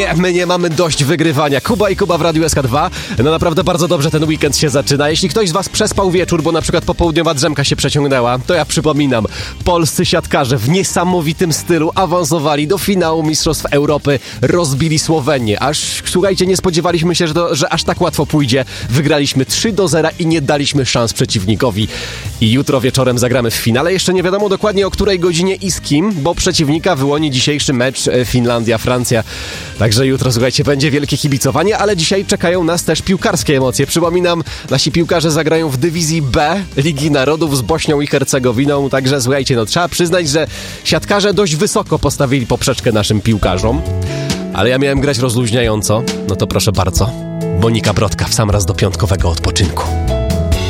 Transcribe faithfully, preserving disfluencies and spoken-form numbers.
Nie, my nie mamy dość wygrywania. Kuba i Kuba w Radiu S K dwa. No naprawdę bardzo dobrze ten weekend się zaczyna. Jeśli ktoś z was przespał wieczór, bo na przykład popołudniowa drzemka się przeciągnęła, to ja przypominam, polscy siatkarze w niesamowitym stylu awansowali do finału Mistrzostw Europy, rozbili Słowenię. Aż, słuchajcie, nie spodziewaliśmy się, że, to, że aż tak łatwo pójdzie. Wygraliśmy trzy do zera i nie daliśmy szans przeciwnikowi. I jutro wieczorem zagramy w finale. Jeszcze nie wiadomo dokładnie o której godzinie i z kim, bo przeciwnika wyłoni dzisiejszy mecz Finlandia-Francja. Także jutro, słuchajcie, będzie wielkie kibicowanie, ale dzisiaj czekają nas też piłkarskie emocje. Przypominam, nasi piłkarze zagrają w dywizji B Ligi Narodów z Bośnią i Hercegowiną, także słuchajcie, no trzeba przyznać, że siatkarze dość wysoko postawili poprzeczkę naszym piłkarzom. Ale ja miałem grać rozluźniająco, no to proszę bardzo, Monika Brodka w sam raz do piątkowego odpoczynku.